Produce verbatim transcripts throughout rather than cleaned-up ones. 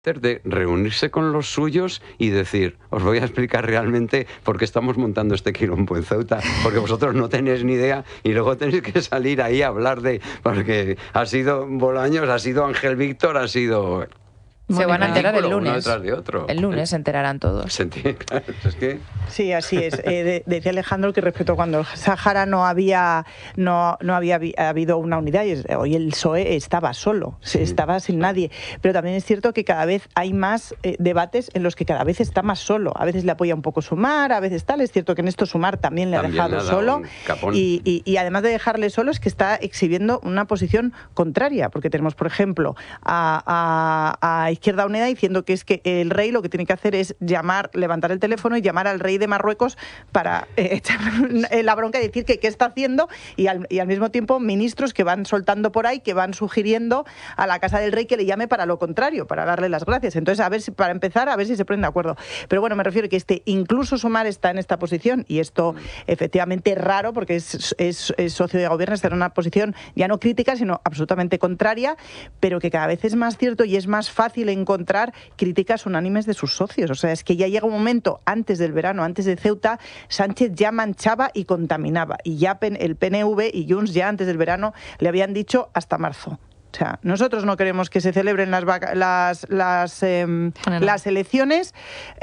de reunirse con los suyos y decir, os voy a explicar realmente por qué estamos montando este quilombo en Ceuta, porque vosotros no tenéis ni idea y luego tenéis que salir ahí a hablar de, porque ha sido Bolaños, ha sido Ángel Víctor, ha sido... Se van a enterar el lunes. Uno detrás de otro. El lunes se enterarán todos. Claro, es que... Sí, así es. Eh, de, decía Alejandro que respecto a cuando el Sáhara no había no, no había habido una unidad, y hoy el P S O E estaba solo, sí. estaba sin nadie. Pero también es cierto que cada vez hay más eh, debates en los que cada vez está más solo. A veces le apoya un poco Sumar, a veces tal. Es cierto que en esto Sumar también le también ha dejado solo. Y, y, y además de dejarle solo es que está exhibiendo una posición contraria, porque tenemos, por ejemplo, a, a, a Izquierda Unida diciendo que es que el rey lo que tiene que hacer es llamar, levantar el teléfono y llamar al rey de Marruecos para eh, echar la bronca y decir que qué está haciendo, y al, y al mismo tiempo ministros que van soltando por ahí, que van sugiriendo a la casa del rey que le llame para lo contrario, para darle las gracias. Entonces, a ver si, para empezar, a ver si se ponen de acuerdo. Pero bueno, me refiero que este, incluso Sumar está en esta posición, y esto efectivamente es raro porque es, es, es socio de gobierno, está en una posición ya no crítica, sino absolutamente contraria, pero que cada vez es más cierto y es más fácil encontrar críticas unánimes de sus socios. O sea, es que ya llega un momento, antes del verano, antes de Ceuta, Sánchez ya manchaba y contaminaba. Y ya el P N V y Junts ya antes del verano le habían dicho hasta marzo. O sea, nosotros no queremos que se celebren las las las, eh, las elecciones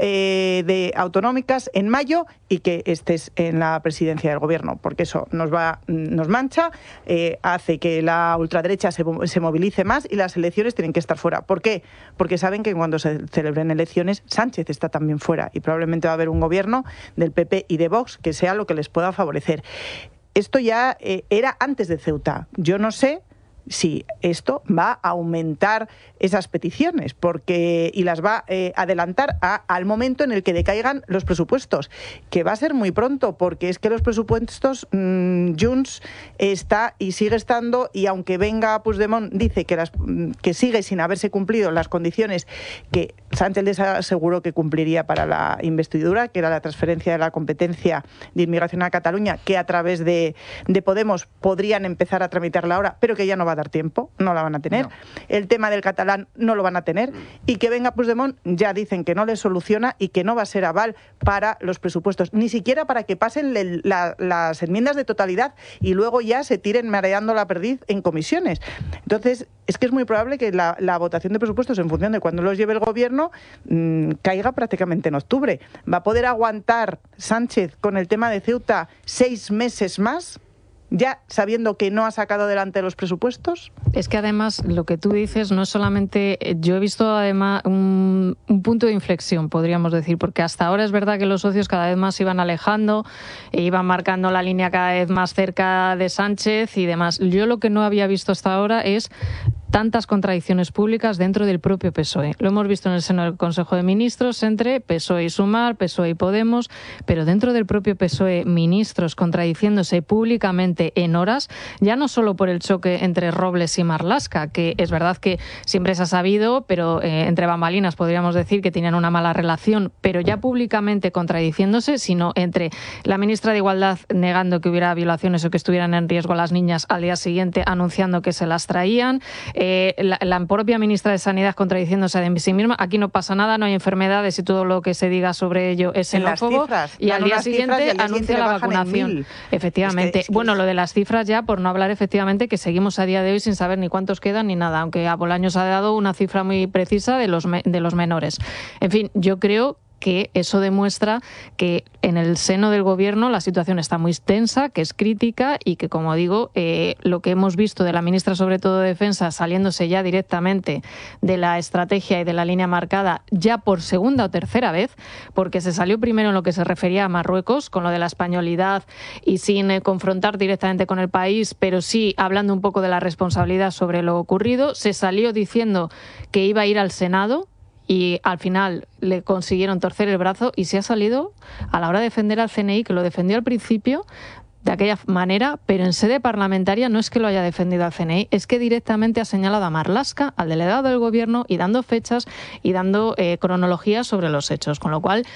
eh, de autonómicas en mayo y que estés en la presidencia del gobierno, porque eso nos va nos mancha, eh, hace que la ultraderecha se, se movilice más y las elecciones tienen que estar fuera. ¿Por qué? Porque saben que cuando se celebren elecciones Sánchez está también fuera y probablemente va a haber un gobierno del P P y de Vox que sea lo que les pueda favorecer. Esto ya eh, era antes de Ceuta. Yo no sé si esto va a aumentar esas peticiones porque y las va a eh, adelantar a, al momento en el que decaigan los presupuestos, que va a ser muy pronto, porque es que los presupuestos mmm, Junts está y sigue estando, y aunque venga Puigdemont dice que, las, que sigue sin haberse cumplido las condiciones que Sánchez les aseguró que cumpliría para la investidura, que era la transferencia de la competencia de inmigración a Cataluña, que a través de, de Podemos podrían empezar a tramitarla ahora, pero que ya no va a dar tiempo, no la van a tener. No. El tema del catalán no lo van a tener, y que venga Puigdemont ya dicen que no les soluciona y que no va a ser aval para los presupuestos, ni siquiera para que pasen le, la, las enmiendas de totalidad y luego ya se tiren mareando la perdiz en comisiones. Entonces, es que es muy probable que la, la votación de presupuestos en función de cuándo los lleve el gobierno mmm, caiga prácticamente en octubre. ¿Va a poder aguantar Sánchez con el tema de Ceuta seis meses más, ya sabiendo que no ha sacado adelante los presupuestos? Es que además lo que tú dices no es solamente... Yo he visto además un, un punto de inflexión, podríamos decir, porque hasta ahora es verdad que los socios cada vez más se iban alejando, e iban marcando la línea cada vez más cerca de Sánchez y demás. Yo lo que no había visto hasta ahora es tantas contradicciones públicas dentro del propio P S O E. Lo hemos visto en el seno del Consejo de Ministros entre P S O E y Sumar, P S O E y Podemos, pero dentro del propio P S O E, ministros contradiciéndose públicamente en horas, ya no solo por el choque entre Robles y Marlaska, que es verdad que siempre se ha sabido, pero eh, entre bambalinas podríamos decir que tenían una mala relación, pero ya públicamente contradiciéndose, sino entre la ministra de Igualdad negando que hubiera violaciones o que estuvieran en riesgo las niñas, al día siguiente anunciando que se las traían, Eh, la, la propia ministra de Sanidad contradiciéndose de sí misma. Aquí no pasa nada, no hay enfermedades y todo lo que se diga sobre ello es xenófobo, y al día siguiente anuncia la vacunación. Efectivamente. Es que, es bueno, que es... lo de las cifras ya, por no hablar efectivamente que seguimos a día de hoy sin saber ni cuántos quedan ni nada, aunque a Bolaños ha dado una cifra muy precisa de los, me, de los menores. En fin, yo creo que eso demuestra que en el seno del gobierno la situación está muy tensa, que es crítica y que, como digo, eh, lo que hemos visto de la ministra, sobre todo de Defensa, saliéndose ya directamente de la estrategia y de la línea marcada ya por segunda o tercera vez, porque se salió primero en lo que se refería a Marruecos, con lo de la españolidad y sin eh, confrontar directamente con el país, pero sí hablando un poco de la responsabilidad sobre lo ocurrido. Se salió diciendo que iba a ir al Senado, y al final le consiguieron torcer el brazo, y se ha salido a la hora de defender al C N I, que lo defendió al principio de aquella manera, pero en sede parlamentaria no es que lo haya defendido al C N I, es que directamente ha señalado a Marlaska, al delegado del gobierno, y dando fechas y dando eh, cronologías sobre los hechos, con lo cual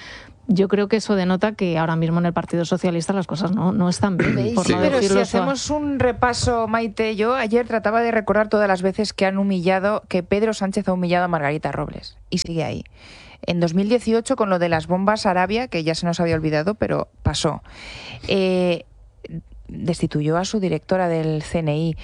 yo creo que eso denota que ahora mismo en el Partido Socialista las cosas no, no están bien. Por sí, no pero si decirlo hacemos un repaso, Maite, yo ayer trataba de recordar todas las veces que han humillado, que Pedro Sánchez ha humillado a Margarita Robles, y sigue ahí. En dos mil dieciocho, con lo de las bombas Arabia, que ya se nos había olvidado, pero pasó. Eh, destituyó a su directora del C N I.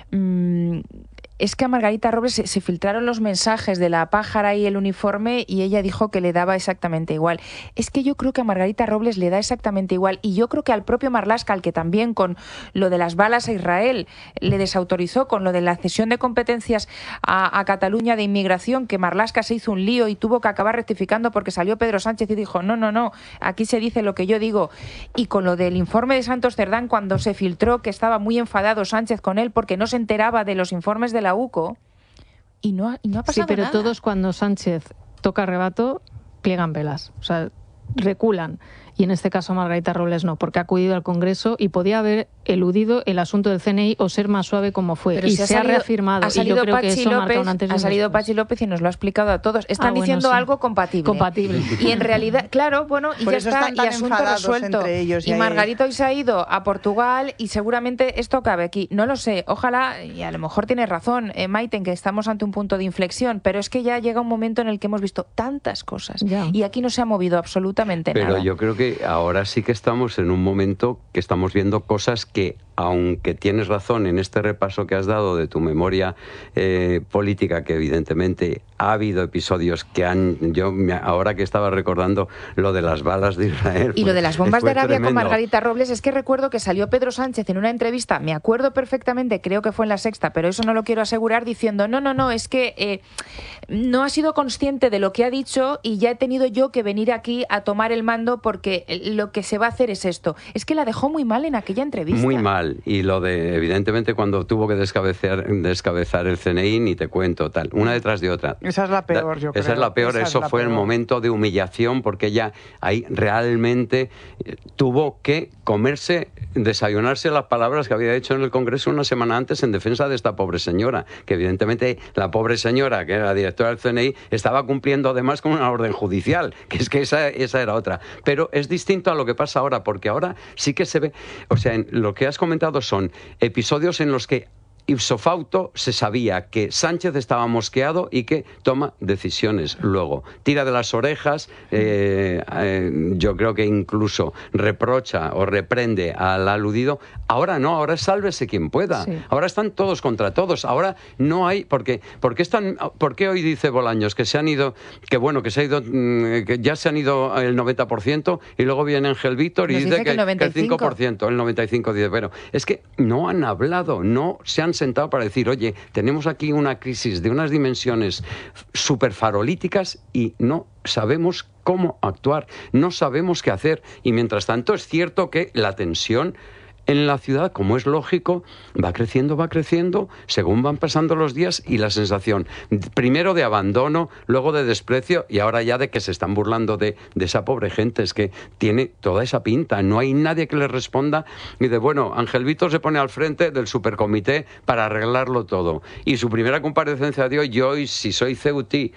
Mm, es que a Margarita Robles se, se filtraron los mensajes de la pájara y el uniforme y ella dijo que le daba exactamente igual. Es que yo creo que a Margarita Robles le da exactamente igual, y yo creo que al propio Marlaska, al que también con lo de las balas a Israel le desautorizó, con lo de la cesión de competencias a, a Cataluña de inmigración, que Marlaska se hizo un lío y tuvo que acabar rectificando porque salió Pedro Sánchez y dijo no, no, no, aquí se dice lo que yo digo, y con lo del informe de Santos Cerdán, cuando se filtró que estaba muy enfadado Sánchez con él porque no se enteraba de los informes de la U C O, y no ha, y no ha pasado Sí, pero nada. todos cuando Sánchez toca rebato pliegan velas, o sea, reculan. Y en este caso Margarita Robles no, porque ha acudido al Congreso y podía haber eludido el asunto del C N I o ser más suave como fue. Pero y si se ha, salido, ha reafirmado. Ha salido y yo creo Pachi que eso López, marca un antes y un ha salido después. Pachi López y nos lo ha explicado a todos. Están Ah, bueno, diciendo sí. algo compatible. Compatible. Y en realidad, claro, bueno, y Por ya eso está, están tan y asunto enfadados resuelto. entre ellos, y y ahí- Margarita hoy se ha ido a Portugal y seguramente esto cabe aquí. No lo sé, ojalá, y a lo mejor tienes razón, eh, Maite, en que estamos ante un punto de inflexión, pero es que ya llega un momento en el que hemos visto tantas cosas Ya. y aquí no se ha movido absolutamente Pero nada. yo creo que ahora sí que estamos en un momento que estamos viendo cosas que, aunque tienes razón en este repaso que has dado de tu memoria eh, política, que evidentemente ha habido episodios que han... Yo me- ahora que estaba recordando lo de las balas de Israel... Y lo de las bombas fue de Arabia con tremendo. Margarita Robles, es que recuerdo que salió Pedro Sánchez en una entrevista, me acuerdo perfectamente, creo que fue en La Sexta, pero eso no lo quiero asegurar, diciendo, no, no, no, es que eh, no ha sido consciente de lo que ha dicho y ya he tenido yo que venir aquí a tomar el mando porque lo que se va a hacer es esto. Es que la dejó muy mal en aquella entrevista. Muy mal. Y lo de, evidentemente, cuando tuvo que descabezar, descabezar el C N I, ni te cuento, tal. Una detrás de otra. Esa es la peor, yo creo. Esa es la peor. Esa es Eso la fue el peor. momento de humillación, porque ella ahí realmente eh, tuvo que comerse, desayunarse las palabras que había hecho en el Congreso una semana antes en defensa de esta pobre señora. Que evidentemente la pobre señora, que era la directora del C N I, estaba cumpliendo además con una orden judicial, que es que esa, esa era otra. Pero es distinto a lo que pasa ahora, porque ahora sí que se ve... O sea, en lo que has comentado son episodios en los que ipso facto se sabía que Sánchez estaba mosqueado y que toma decisiones. Luego, tira de las orejas, eh, eh, yo creo que incluso reprocha o reprende al aludido. Ahora no, ahora es sálvese quien pueda. Sí. Ahora están todos contra todos. Ahora no hay... Porque, porque están, ¿por qué hoy dice Bolaños que se han ido, que bueno, que se ha ido, mm, que ya se han ido el noventa por ciento y luego viene Ángel Víctor y Nos dice dice que que, el noventa y que el cinco. cinco por ciento, el noventa y cinco por ciento dice, pero es que no han hablado, no se han sentado para decir, oye, tenemos aquí una crisis de unas dimensiones súper farolíticas y no sabemos cómo actuar, no sabemos qué hacer. Y mientras tanto es cierto que la tensión en la ciudad, como es lógico, va creciendo, va creciendo, según van pasando los días, y la sensación, primero de abandono, luego de desprecio, y ahora ya de que se están burlando de, de esa pobre gente. Es que tiene toda esa pinta, no hay nadie que le responda, y de, bueno, Ángel Víctor se pone al frente del supercomité para arreglarlo todo. Y su primera comparecencia de hoy, yo, hoy, si soy Ceuti,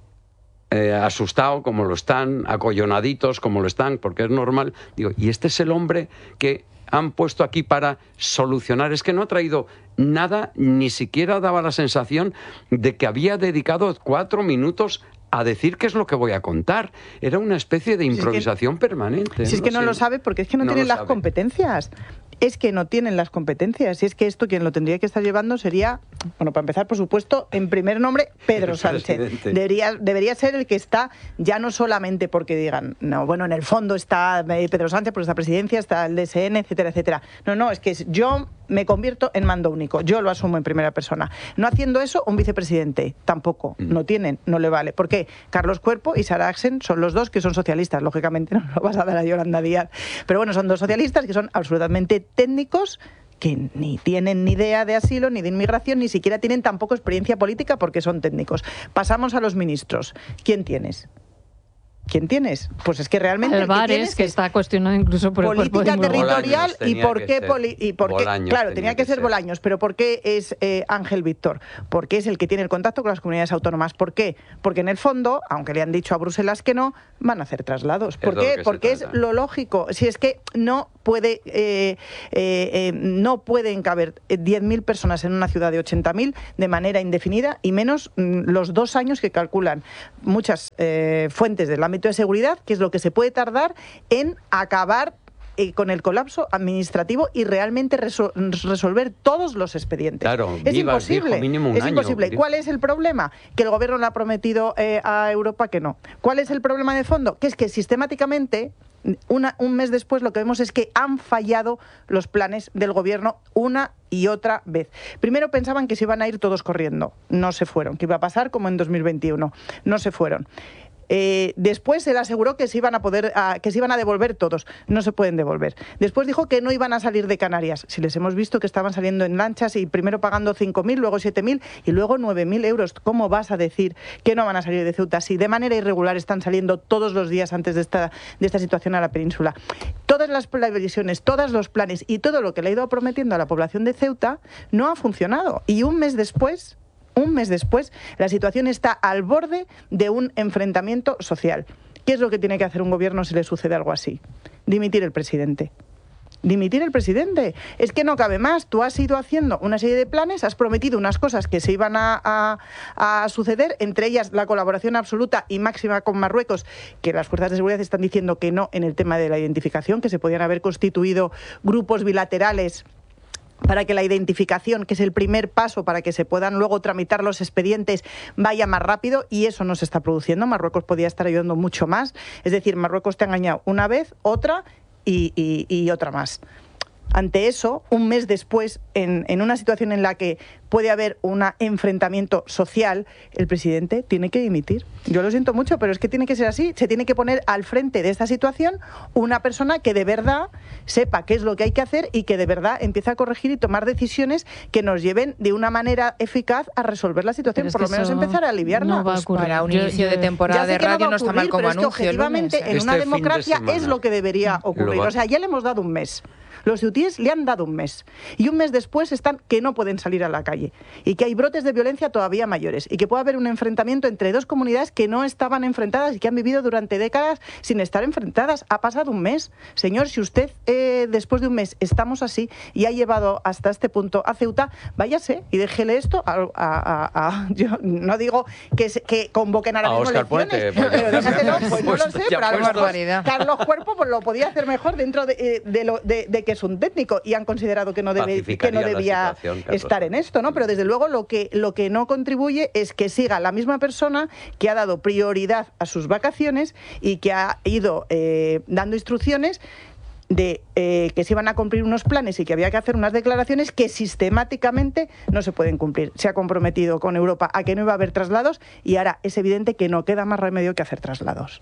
Eh, asustado como lo están, acollonaditos como lo están, porque es normal, digo, y este es el hombre que han puesto aquí para solucionar. Es que no ha traído nada, ni siquiera daba la sensación de que había dedicado cuatro minutos a decir qué es lo que voy a contar. Era una especie de improvisación si es que, permanente. Si es que no sé. lo sabe, porque es que no, No tienen lo las sabe. competencias. Es que no tienen las competencias. Y es que esto quien lo tendría que estar llevando sería, bueno, para empezar, por supuesto, en primer nombre, Pedro El Sánchez. presidente. Debería, debería ser el que está, ya no solamente porque digan, no, bueno, en el fondo está eh, Pedro Sánchez, por esta presidencia, está el D S N, etcétera, etcétera. No, no, es que es- yo me convierto en mando único. Yo lo asumo en primera persona. No haciendo eso, un vicepresidente tampoco. Mm. No tienen, no le vale. ¿Por qué? Carlos Cuerpo y Sara Axen son los dos que son socialistas. Lógicamente no lo vas a dar a Yolanda Díaz. Pero bueno, son dos socialistas que son absolutamente técnicos, que ni tienen ni idea de asilo, ni de inmigración, ni siquiera tienen tampoco experiencia política porque son técnicos. Pasamos a los ministros. ¿Quién tienes? ¿quién tienes? Pues es que realmente Álvarez, que, que está cuestionado incluso por política el cuerpo de territorial y por qué, poli y por qué Bolaños claro, tenía, tenía que, que ser, ser Bolaños, pero ¿por qué es eh, Ángel Víctor? Porque es el que tiene el contacto con las comunidades autónomas. ¿Por qué? Porque en el fondo, aunque le han dicho a Bruselas que no, van a hacer traslados. ¿Por qué? Porque es lo lógico. Si es que no puede eh, eh, eh, no pueden caber diez mil personas en una ciudad de ochenta mil de manera indefinida y menos mm, los dos años que calculan muchas eh, fuentes del ámbito de seguridad, que es lo que se puede tardar en acabar eh, con el colapso administrativo y realmente resol resolver todos los expedientes. Claro, es Vivas imposible. Dijo mínimo un es año. imposible. ¿Cuál es el problema? Que el gobierno le ha prometido eh, a Europa que no. ¿Cuál es el problema de fondo? Que es que sistemáticamente Una, un mes después lo que vemos es que han fallado los planes del gobierno una y otra vez. Primero pensaban que se iban a ir todos corriendo, no se fueron, que iba a pasar como en dos mil veintiuno, no se fueron. Eh, después él aseguró que se iban a poder, a, que se iban a devolver todos. No se pueden devolver. Después dijo que no iban a salir de Canarias. Si les hemos visto que estaban saliendo en lanchas y primero pagando cinco mil, luego siete mil y luego nueve mil euros. ¿Cómo vas a decir que no van a salir de Ceuta si de manera irregular están saliendo todos los días antes de esta, de esta situación a la península? Todas las previsiones, todos los planes y todo lo que le ha ido prometiendo a la población de Ceuta no ha funcionado. Y un mes después... Un mes después, la situación está al borde de un enfrentamiento social. ¿Qué es lo que tiene que hacer un gobierno si le sucede algo así? Dimitir el presidente. Dimitir el presidente. Es que no cabe más. Tú has ido haciendo una serie de planes, has prometido unas cosas que se iban a, a, a suceder, entre ellas la colaboración absoluta y máxima con Marruecos, que las fuerzas de seguridad están diciendo que no en el tema de la identificación, que se podían haber constituido grupos bilaterales para que la identificación, que es el primer paso para que se puedan luego tramitar los expedientes, vaya más rápido, y eso no se está produciendo. Marruecos podía estar ayudando mucho más. Es decir, Marruecos te ha engañado una vez, otra y, y, y otra más. Ante eso, un mes después, en, en una situación en la que puede haber un enfrentamiento social, el presidente tiene que dimitir. Yo lo siento mucho, pero es que tiene que ser así. Se tiene que poner al frente de esta situación una persona que de verdad sepa qué es lo que hay que hacer y que de verdad empiece a corregir y tomar decisiones que nos lleven de una manera eficaz a resolver la situación, por lo menos empezar a aliviarla. No va a ocurrir. Para un inicio yo, yo, de temporada de radio no, no está mal como pero es que anuncio. objetivamente Lunes, ¿eh? en este una democracia de es lo que debería ocurrir. O sea, ya le hemos dado un mes. Los hutíes le han dado un mes y un mes después están que no pueden salir a la calle y que hay brotes de violencia todavía mayores y que puede haber un enfrentamiento entre dos comunidades que no estaban enfrentadas y que han vivido durante décadas sin estar enfrentadas. Ha pasado un mes. Señor, si usted eh, después de un mes estamos así y ha llevado hasta este punto a Ceuta, váyase y déjele esto a... a, a, a yo no digo que, se, que convoquen ahora mismo elecciones, Puente, pero déjaselo, pues no lo sé, pero a lo mejor Carlos Cuerpo pues, lo podía hacer mejor dentro de, de, lo, de, de que es un técnico y han considerado que no, debe, que no debía estar en esto, ¿no? Pero desde luego lo que, lo que no contribuye es que siga la misma persona que ha dado prioridad a sus vacaciones y que ha ido eh, dando instrucciones de eh, que se iban a cumplir unos planes y que había que hacer unas declaraciones que sistemáticamente no se pueden cumplir. Se ha comprometido con Europa a que no iba a haber traslados y ahora es evidente que no queda más remedio que hacer traslados.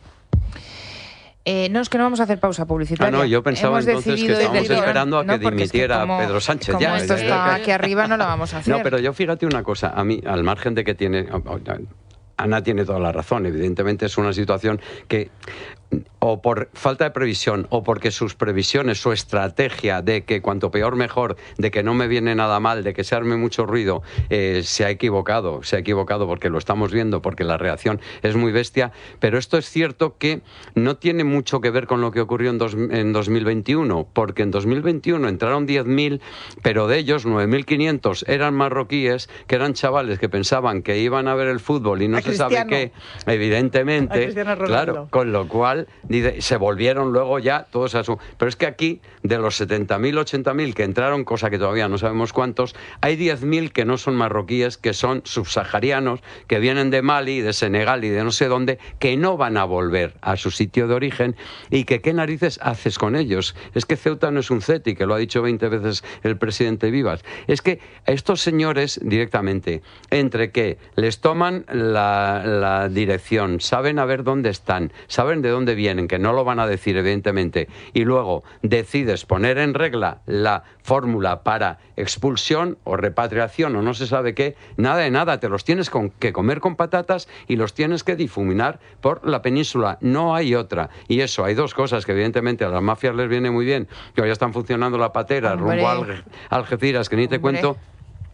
Eh, no, es que no vamos a hacer pausa publicitaria. Ah, no, yo pensaba Hemos entonces que estábamos esperando a que no, dimitiera es que como, Pedro Sánchez. Como ya, esto ya, está ya, aquí arriba, no lo vamos a hacer. No, pero yo fíjate una cosa, a mí, al margen de que tiene... Ana tiene toda la razón, evidentemente es una situación que o por falta de previsión o porque sus previsiones, su estrategia de que cuanto peor mejor, de que no me viene nada mal, de que se arme mucho ruido, eh, se ha equivocado, se ha equivocado porque lo estamos viendo, porque la reacción es muy bestia, pero esto es cierto que no tiene mucho que ver con lo que ocurrió en, dos, en dos mil veintiuno, porque en dos mil veintiuno entraron diez mil, pero de ellos nueve mil quinientos eran marroquíes, que eran chavales que pensaban que iban a ver el fútbol y no a se Cristiano. sabe qué, evidentemente, claro, con lo cual dice, se volvieron luego ya todos a su... Pero es que aquí, de los setenta mil, ochenta mil que entraron, cosa que todavía no sabemos cuántos, hay diez mil que no son marroquíes, que son subsaharianos, que vienen de Mali, de Senegal y de no sé dónde, que no van a volver a su sitio de origen y que qué narices haces con ellos. Es que Ceuta no es un CETI, que lo ha dicho veinte veces el presidente Vivas. Es que estos señores directamente, entre que les toman la, la dirección, saben a ver dónde están, saben de dónde dónde vienen, que no lo van a decir evidentemente, y luego decides poner en regla la fórmula para expulsión o repatriación o no se sabe qué, nada de nada, te los tienes con, que comer con patatas y los tienes que difuminar por la península, no hay otra. Y eso, hay dos cosas que evidentemente a las mafias les viene muy bien, que ya están funcionando la patera, Hombre. rumbo a Algeciras, que ni te Hombre. cuento,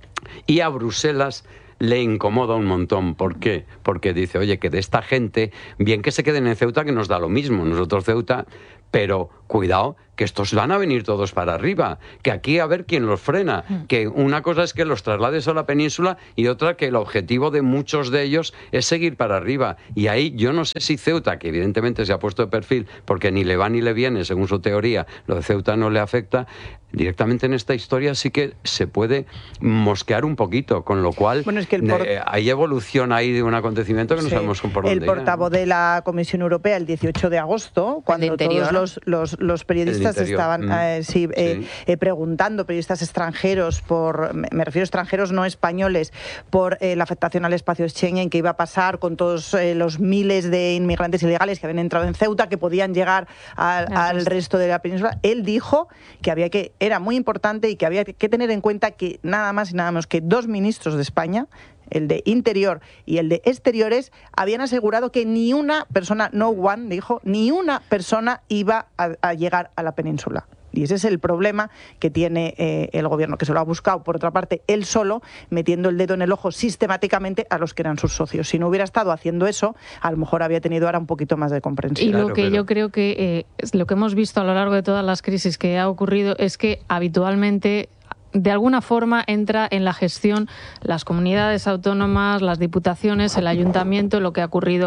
y a Bruselas le incomoda un montón. ¿Por qué? Porque dice, oye, que de esta gente, bien que se queden en Ceuta, que nos da lo mismo, nosotros Ceuta, pero cuidado, que estos van a venir todos para arriba, que aquí a ver quién los frena, que una cosa es que los traslades a la península y otra que el objetivo de muchos de ellos es seguir para arriba. Y ahí yo no sé si Ceuta, que evidentemente se ha puesto de perfil porque ni le va ni le viene, según su teoría, lo de Ceuta no le afecta, directamente en esta historia sí que se puede mosquear un poquito, con lo cual Bueno, es que el por... eh, hay evolución ahí de un acontecimiento que no Sí. sabemos por dónde El portavoz irá. de la Comisión Europea el dieciocho de agosto, cuando Interior, todos ¿no? los, los, los periodistas Interior. estaban Mm. eh, sí, eh, Sí. eh, preguntando, periodistas extranjeros, por me me refiero a extranjeros no españoles, por eh, la afectación al espacio Schengen, que iba a pasar con todos eh, los miles de inmigrantes ilegales que habían entrado en Ceuta, que podían llegar al, al resto de la península, él dijo que había que era muy importante y que había que tener en cuenta que nada más y nada menos que dos ministros de España, el de Interior y el de Exteriores, habían asegurado que ni una persona, no one, dijo, ni una persona iba a, a llegar a la península. Y ese es el problema que tiene eh, el gobierno, que se lo ha buscado, por otra parte, él solo, metiendo el dedo en el ojo sistemáticamente a los que eran sus socios. Si no hubiera estado haciendo eso, a lo mejor habría tenido ahora un poquito más de comprensión. Y Claro, lo que pero- yo creo que eh, es lo que hemos visto a lo largo de todas las crisis que ha ocurrido es que habitualmente, de alguna forma, entra en la gestión las comunidades autónomas, las diputaciones, el ayuntamiento, lo que ha ocurrido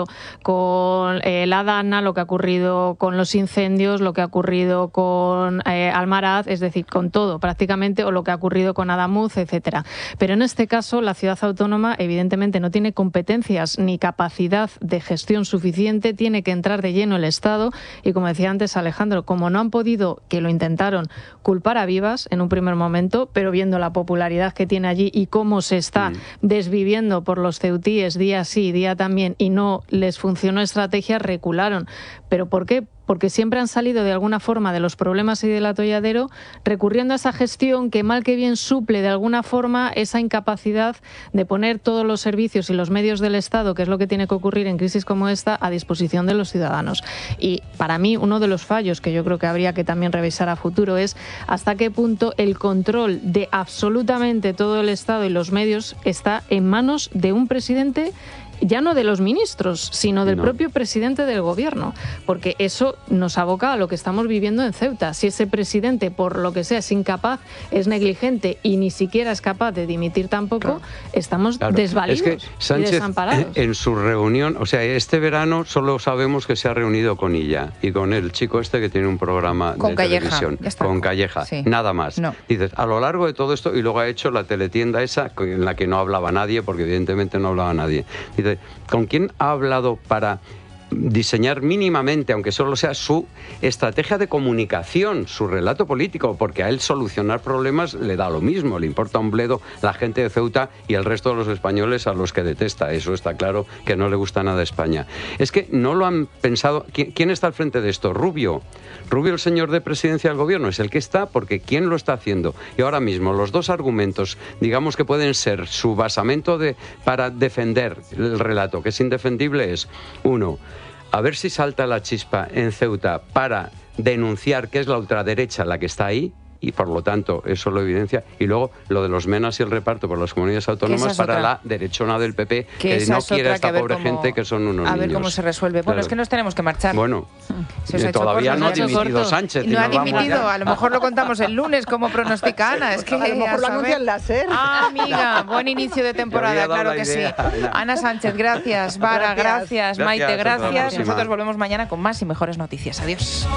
con eh, la Dana, lo que ha ocurrido con los incendios, lo que ha ocurrido con eh, Almaraz, es decir, con todo prácticamente, o lo que ha ocurrido con Adamuz, etcétera. Pero en este caso, la ciudad autónoma evidentemente no tiene competencias ni capacidad de gestión suficiente, tiene que entrar de lleno el Estado y, como decía antes Alejandro, como no han podido, que lo intentaron, culpar a Vivas en un primer momento, pero viendo la popularidad que tiene allí y cómo se está Mm. desviviendo por los ceutíes día sí, día también, y no les funcionó estrategia, recularon. ¿Pero por qué? Porque siempre han salido de alguna forma de los problemas y del atolladero recurriendo a esa gestión que mal que bien suple de alguna forma esa incapacidad de poner todos los servicios y los medios del Estado, que es lo que tiene que ocurrir en crisis como esta, a disposición de los ciudadanos. Y para mí uno de los fallos que yo creo que habría que también revisar a futuro es hasta qué punto el control de absolutamente todo el Estado y los medios está en manos de un presidente, ya no de los ministros, sino del No. propio presidente del gobierno, porque eso nos aboca a lo que estamos viviendo en Ceuta. Si ese presidente, por lo que sea, es incapaz, es negligente y ni siquiera es capaz de dimitir tampoco, estamos Claro. desvalidos Es que y Sánchez, desamparados. en su reunión, o sea, este verano solo sabemos que se ha reunido con ella y con el chico este que tiene un programa Con de Calleja, televisión, ya está. con Calleja, Sí. nada más. No. Dices, a lo largo de todo esto, y luego ha hecho la teletienda esa en la que no hablaba nadie, porque evidentemente no hablaba nadie. Dice, ¿con quién ha hablado para diseñar mínimamente, aunque solo sea su estrategia de comunicación, su relato político? Porque a él solucionar problemas le da lo mismo, le importa un bledo la gente de Ceuta y el resto de los españoles a los que detesta. Eso está claro, que no le gusta nada a España. Es que no lo han pensado. ¿Quién, quién está al frente de esto? Rubio. Rubio, el señor de presidencia del gobierno, es el que está, porque ¿quién lo está haciendo? Y ahora mismo los dos argumentos, digamos que pueden ser su basamento de, para defender el relato, que es indefendible, es uno, a ver si salta la chispa en Ceuta para denunciar que es la ultraderecha la que está ahí, y por lo tanto eso lo evidencia, y luego lo de los menas y el reparto por las comunidades autónomas es para otra. la derechona del P P, Que que, esa no es quiere otra a esta que a ver pobre cómo- gente que son unos a niños. ver cómo se resuelve. Bueno, Claro. es que nos tenemos que marchar. Bueno, Se os ha hecho todavía corto, no ha se os ha hecho dimitido corto. Sánchez. y No ha nos vamos dimitido, ya. a lo mejor lo contamos el lunes, como pronostica Ana. Es que A lo mejor a lo saber. anuncia el láser. Ah, amiga, buen inicio de Te había temporada, dado claro la que sí. idea, Ana. Ana Sánchez, gracias. Vara, Gracias. gracias. Maite, Gracias, hasta la gracias. próxima. Nosotros volvemos mañana con más y mejores noticias. Adiós.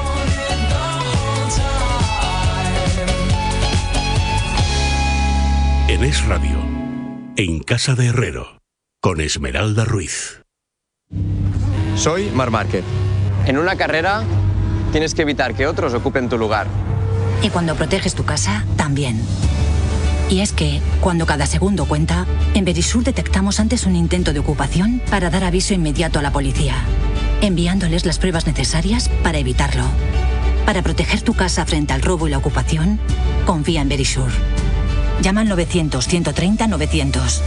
En Es Radio, en Casa de Herrero, con Esmeralda Ruiz. Soy Marc Márquez. En una carrera tienes que evitar que otros ocupen tu lugar. Y cuando proteges tu casa, también. Y es que, cuando cada segundo cuenta, en Verisur detectamos antes un intento de ocupación para dar aviso inmediato a la policía. enviándoles las pruebas necesarias para evitarlo. Para proteger tu casa frente al robo y la ocupación, confía en Verisure. Llama al novecientos, ciento treinta, novecientos.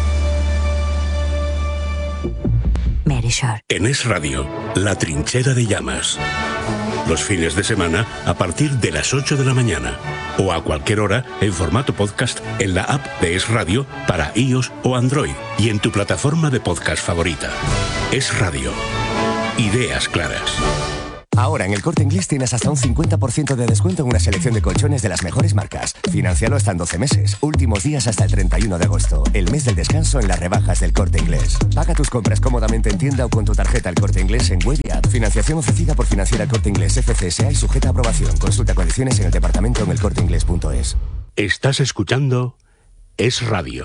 Verisure. En Es Radio, La Trinchera de Llamas. Los fines de semana a partir de las ocho de la mañana. O a cualquier hora en formato podcast en la app de Es Radio para iOS o Android y en tu plataforma de podcast favorita. Es Radio. Ideas claras. Ahora en El Corte Inglés tienes hasta un cincuenta por ciento de descuento en una selección de colchones de las mejores marcas. Financialo hasta en doce meses. Últimos días hasta el treinta y uno de agosto. El mes del descanso en las rebajas del Corte Inglés. Paga tus compras cómodamente en tienda o con tu tarjeta El Corte Inglés en web y app. Financiación ofrecida por Financiera El Corte Inglés F C S A y sujeta a aprobación. Consulta condiciones en el departamento en el corte inglés punto es. Estás escuchando Es Radio.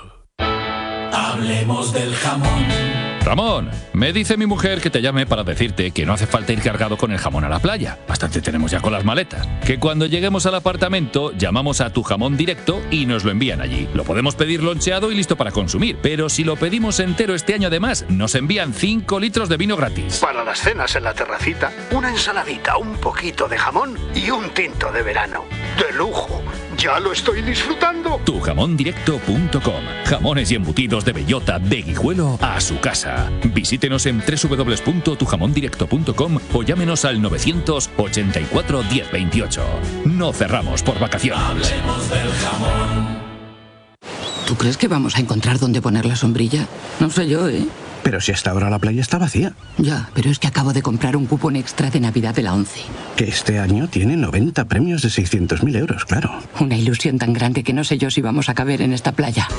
Hablemos del jamón. Ramón, me dice mi mujer que te llame para decirte que no hace falta ir cargado con el jamón a la playa. Bastante tenemos ya con las maletas. Que cuando lleguemos al apartamento llamamos a Tu Jamón Directo y nos lo envían allí. Lo podemos pedir loncheado y listo para consumir. Pero si lo pedimos entero este año además, nos envían cinco litros de vino gratis. Para las cenas en la terracita, una ensaladita, un poquito de jamón y un tinto de verano. ¡De lujo! ¡Ya lo estoy disfrutando! tu jamón directo punto com. Jamones y embutidos de bellota, de Guijuelo a su casa. Visítenos en doble u doble u doble u punto tu jamón directo punto com o llámenos al novecientos ochenta y cuatro, diez veintiocho. No cerramos por vacaciones. Hablemos del jamón. ¿Tú crees que vamos a encontrar dónde poner la sombrilla? No sé yo, ¿eh? Pero si hasta ahora la playa está vacía. Ya, pero es que acabo de comprar un cupón extra de Navidad de la ONCE. Que este año tiene noventa premios de seiscientos mil euros, claro. Una ilusión tan grande que no sé yo si vamos a caber en esta playa.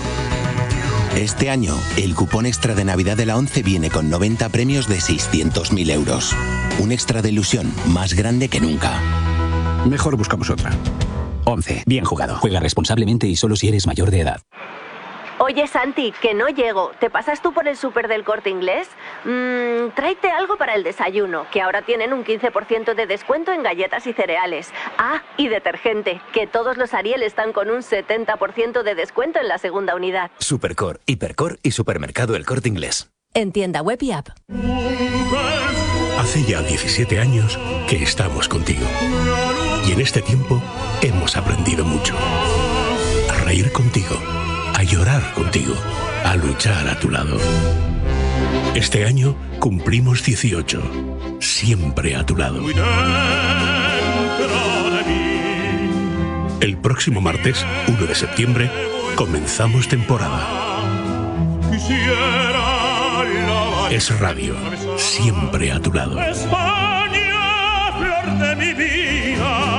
Este año, el cupón extra de Navidad de la ONCE viene con noventa premios de seiscientos mil euros. Un extra de ilusión más grande que nunca. Mejor buscamos otra. ONCE. Bien jugado. Juega responsablemente y solo si eres mayor de edad. Oye, Santi, que no llego. ¿Te pasas tú por el súper del Corte Inglés? Mmm, tráete algo para el desayuno, que ahora tienen un quince por ciento de descuento en galletas y cereales. Ah, y detergente, que todos los Ariel están con un setenta por ciento de descuento en la segunda unidad. Supercor, Hipercor y Supermercado El Corte Inglés. En tienda web y app. Hace ya diecisiete años que estamos contigo. Y en este tiempo hemos aprendido mucho. A reír contigo. A llorar contigo, a luchar a tu lado. Este año cumplimos dieciocho, siempre a tu lado. El próximo martes, uno de septiembre, comenzamos temporada. Es Radio, siempre a tu lado. España, flor de mi vida.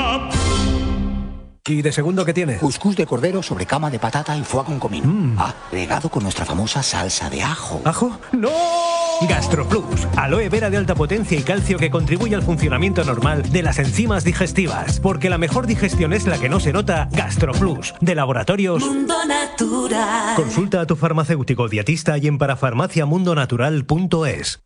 ¿Y de segundo qué tiene? Cuscús de cordero sobre cama de patata y foie con comino. Mm. Ah, regado con nuestra famosa salsa de ajo. ¿Ajo? ¡No! GastroPlus, aloe vera de alta potencia y calcio que contribuye al funcionamiento normal de las enzimas digestivas. Porque la mejor digestión es la que no se nota. GastroPlus, de Laboratorios Mundo Natural. Consulta a tu farmacéutico dietista y en parafarmacia mundo natural punto es.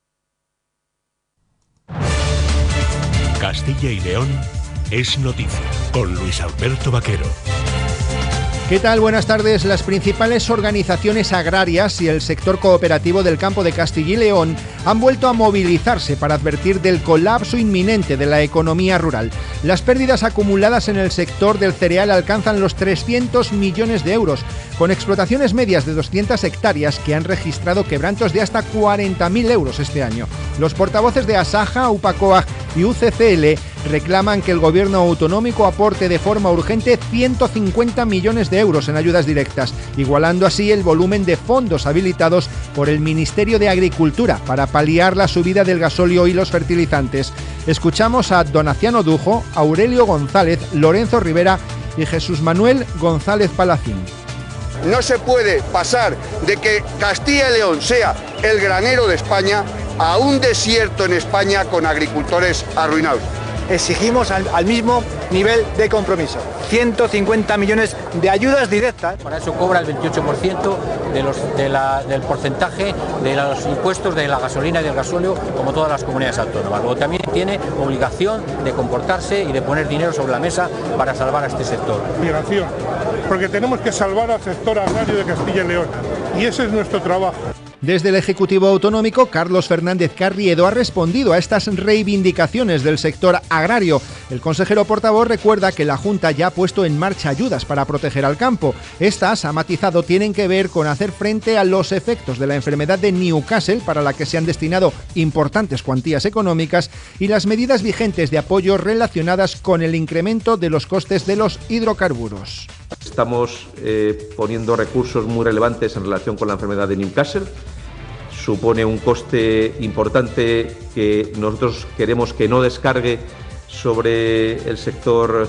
Castilla y León es noticia, con Luis Alberto Vaquero. ¿Qué tal? Buenas tardes. Las principales organizaciones agrarias y el sector cooperativo del campo de Castilla y León han vuelto a movilizarse para advertir del colapso inminente de la economía rural. Las pérdidas acumuladas en el sector del cereal alcanzan los trescientos millones de euros, con explotaciones medias de doscientas hectáreas que han registrado quebrantos de hasta cuarenta mil euros este año. Los portavoces de Asaja, UPACOAG y U C C L reclaman que el gobierno autonómico aporte de forma urgente ciento cincuenta millones de euros en ayudas directas, igualando así el volumen de fondos habilitados por el Ministerio de Agricultura para paliar la subida del gasóleo y los fertilizantes. Escuchamos a Donaciano Dujo, Aurelio González, Lorenzo Rivera y Jesús Manuel González Palacín. No se puede pasar de que Castilla y León sea el granero de España a un desierto en España con agricultores arruinados. Exigimos al, al mismo nivel de compromiso. ciento cincuenta millones de ayudas directas. Para eso cobra el veintiocho por ciento de los, de la, del porcentaje de los impuestos de la gasolina y del gasóleo, como todas las comunidades autónomas. Luego también tiene obligación de comportarse y de poner dinero sobre la mesa para salvar a este sector. Migración, porque tenemos que salvar al sector agrario de Castilla y León. Y ese es nuestro trabajo. Desde el Ejecutivo Autonómico, Carlos Fernández Carriedo ha respondido a estas reivindicaciones del sector agrario. El consejero portavoz recuerda que la Junta ya ha puesto en marcha ayudas para proteger al campo. Estas, ha matizado, tienen que ver con hacer frente a los efectos de la enfermedad de Newcastle, para la que se han destinado importantes cuantías económicas, y las medidas vigentes de apoyo relacionadas con el incremento de los costes de los hidrocarburos. Estamos eh, poniendo recursos muy relevantes en relación con la enfermedad de Newcastle. Supone un coste importante que nosotros queremos que no descargue sobre el sector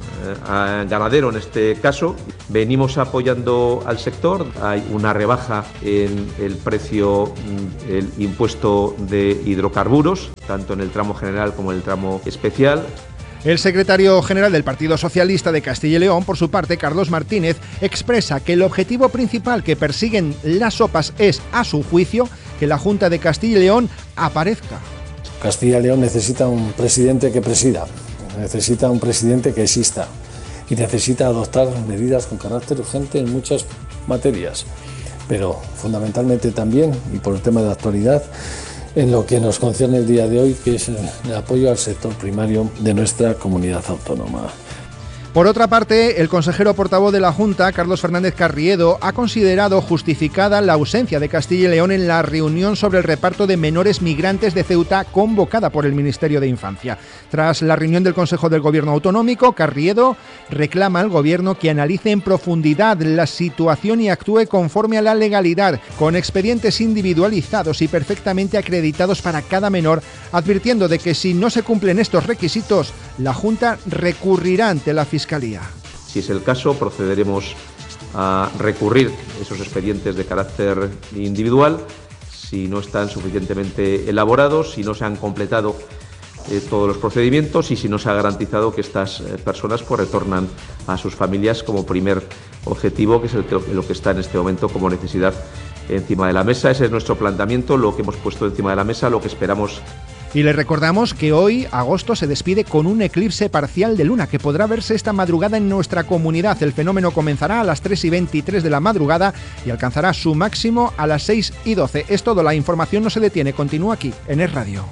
eh, ganadero en este caso. Venimos apoyando al sector. Hay una rebaja en el precio, el impuesto de hidrocarburos, tanto en el tramo general como en el tramo especial. El secretario general del Partido Socialista de Castilla y León, por su parte, Carlos Martínez, expresa que el objetivo principal que persiguen las O P As es, a su juicio, que la Junta de Castilla y León aparezca. Castilla y León necesita un presidente que presida, necesita un presidente que exista y necesita adoptar medidas con carácter urgente en muchas materias, pero fundamentalmente también, y por el tema de actualidad, en lo que nos concierne el día de hoy, que es el apoyo al sector primario de nuestra comunidad autónoma. Por otra parte, el consejero portavoz de la Junta, Carlos Fernández Carriedo, ha considerado justificada la ausencia de Castilla y León en la reunión sobre el reparto de menores migrantes de Ceuta convocada por el Ministerio de Infancia. Tras la reunión del Consejo del Gobierno Autonómico, Carriedo reclama al Gobierno que analice en profundidad la situación y actúe conforme a la legalidad, con expedientes individualizados y perfectamente acreditados para cada menor, advirtiendo de que si no se cumplen estos requisitos, la Junta recurrirá ante la Fiscalía. Si es el caso, procederemos a recurrir esos expedientes de carácter individual si no están suficientemente elaborados, si no se han completado eh, todos los procedimientos y si no se ha garantizado que estas eh, personas pues, retornan a sus familias como primer objetivo, que es el que, lo que está en este momento como necesidad encima de la mesa. Ese es nuestro planteamiento, lo que hemos puesto encima de la mesa, lo que esperamos. Y les recordamos que hoy, agosto, se despide con un eclipse parcial de luna que podrá verse esta madrugada en nuestra comunidad. El fenómeno comenzará a las tres y veintitrés de la madrugada y alcanzará su máximo a las seis y doce. Es todo, la información no se detiene, continúa aquí, en Es Radio.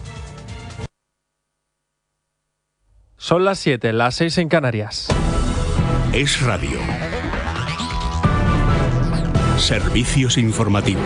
Son las siete, las seis en Canarias. Es Radio. Servicios informativos.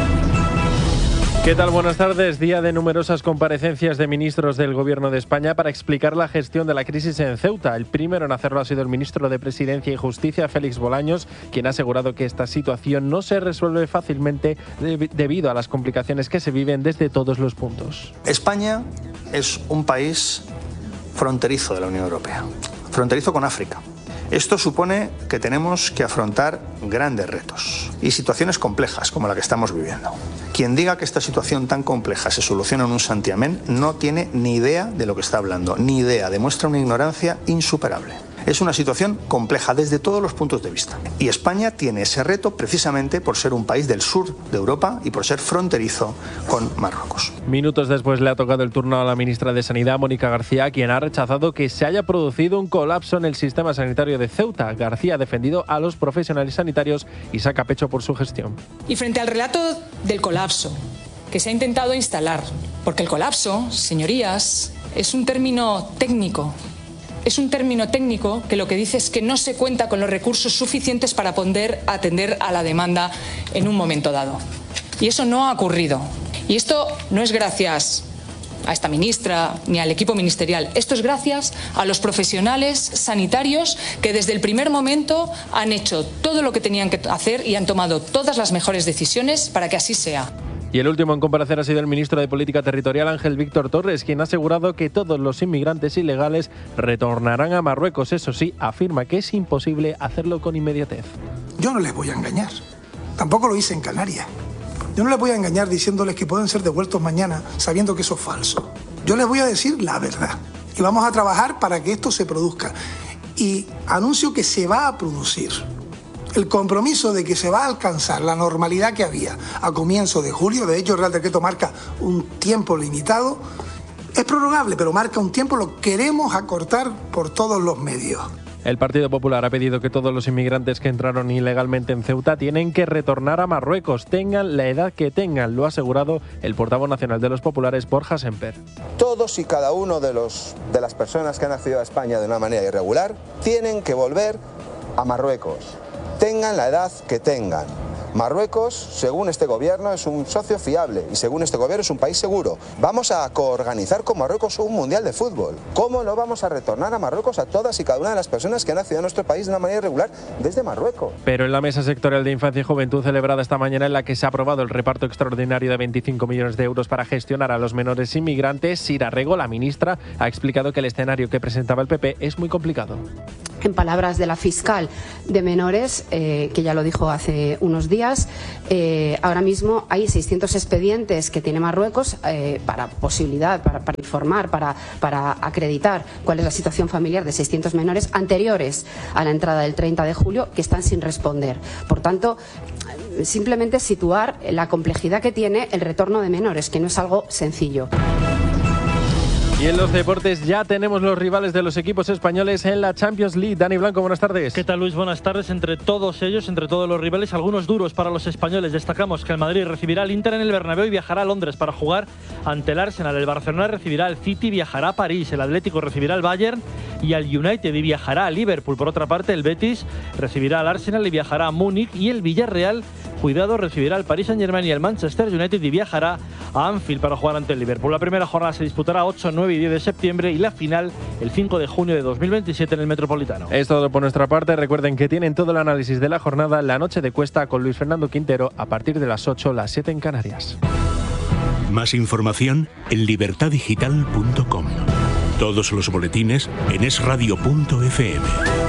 ¿Qué tal? Buenas tardes. Día de numerosas comparecencias de ministros del Gobierno de España para explicar la gestión de la crisis en Ceuta. El primero en hacerlo ha sido el ministro de Presidencia y Justicia, Félix Bolaños, quien ha asegurado que esta situación no se resuelve fácilmente debido a las complicaciones que se viven desde todos los puntos. España es un país fronterizo de la Unión Europea, fronterizo con África. Esto supone que tenemos que afrontar grandes retos y situaciones complejas como la que estamos viviendo. Quien diga que esta situación tan compleja se soluciona en un santiamén no tiene ni idea de lo que está hablando, ni idea, demuestra una ignorancia insuperable. Es una situación compleja desde todos los puntos de vista. Y España tiene ese reto precisamente por ser un país del sur de Europa y por ser fronterizo con Marruecos. Minutos después le ha tocado el turno a la ministra de Sanidad, Mónica García, quien ha rechazado que se haya producido un colapso en el sistema sanitario de Ceuta. García ha defendido a los profesionales sanitarios y saca pecho por su gestión. Y frente al relato del colapso que se ha intentado instalar, porque el colapso, señorías, es un término técnico. Es un término técnico que lo que dice es que no se cuenta con los recursos suficientes para poder atender a la demanda en un momento dado. Y eso no ha ocurrido. Y esto no es gracias a esta ministra ni al equipo ministerial. Esto es gracias a los profesionales sanitarios que desde el primer momento han hecho todo lo que tenían que hacer y han tomado todas las mejores decisiones para que así sea. Y el último en comparecer ha sido el ministro de Política Territorial, Ángel Víctor Torres, quien ha asegurado que todos los inmigrantes ilegales retornarán a Marruecos. Eso sí, afirma que es imposible hacerlo con inmediatez. Yo no les voy a engañar. Tampoco lo hice en Canarias. Yo no les voy a engañar diciéndoles que pueden ser devueltos mañana sabiendo que eso es falso. Yo les voy a decir la verdad. Y vamos a trabajar para que esto se produzca. Y anuncio que se va a producir. El compromiso de que se va a alcanzar la normalidad que había a comienzo de julio, de hecho el Real Decreto marca un tiempo limitado, es prorrogable, pero marca un tiempo, lo queremos acortar por todos los medios. El Partido Popular ha pedido que todos los inmigrantes que entraron ilegalmente en Ceuta tienen que retornar a Marruecos, tengan la edad que tengan, lo ha asegurado el portavoz nacional de los populares, Borja Semper. Todos y cada uno de, los, de las personas que han accedido a España de una manera irregular tienen que volver a Marruecos, tengan la edad que tengan. Marruecos, según este gobierno, es un socio fiable y según este gobierno es un país seguro. Vamos a coorganizar con Marruecos un mundial de fútbol. ¿Cómo no vamos a retornar a Marruecos a todas y cada una de las personas que han accedido a nuestro país de una manera irregular desde Marruecos? Pero en la mesa sectorial de Infancia y Juventud celebrada esta mañana, en la que se ha aprobado el reparto extraordinario de veinticinco millones de euros para gestionar a los menores inmigrantes, Sira Rego, la ministra, ha explicado que el escenario que presentaba el P P es muy complicado. En palabras de la fiscal de menores, eh, que ya lo dijo hace unos días, eh, ahora mismo hay seiscientos expedientes que tiene Marruecos eh, para posibilidad, para, para informar, para, para acreditar cuál es la situación familiar de seiscientos menores anteriores a la entrada del treinta de julio que están sin responder. Por tanto, simplemente situar la complejidad que tiene el retorno de menores, que no es algo sencillo. Y en los deportes ya tenemos los rivales de los equipos españoles en la Champions League. Dani Blanco, buenas tardes. ¿Qué tal, Luis? Buenas tardes. Entre todos ellos, entre todos los rivales, algunos duros para los españoles. Destacamos que el Madrid recibirá al Inter en el Bernabéu y viajará a Londres para jugar ante el Arsenal. El Barcelona recibirá al City, viajará a París. El Atlético recibirá al Bayern y al United y viajará a Liverpool. Por otra parte, el Betis recibirá al Arsenal y viajará a Múnich. Y el Villarreal, cuidado, recibirá al Paris Saint-Germain y al Manchester United y viajará a Anfield para jugar ante el Liverpool. La primera jornada se disputará ocho, nueve y diez de septiembre y la final el cinco de junio de dos mil veintisiete en el Metropolitano. Es todo por nuestra parte. Recuerden que tienen todo el análisis de la jornada La Noche de Cuesta con Luis Fernando Quintero a partir de las ocho, las siete en Canarias. Más información en libertad digital punto com. Todos los boletines en es radio punto efe eme.